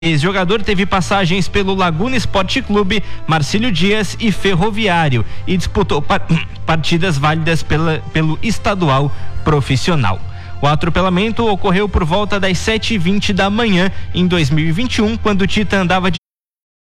Ex-jogador teve passagens pelo Laguna Esporte Clube, Marcílio Dias e Ferroviário e disputou partidas válidas pelo estadual profissional. O atropelamento ocorreu por volta das 7h20 da manhã em 2021, quando o Tita andava de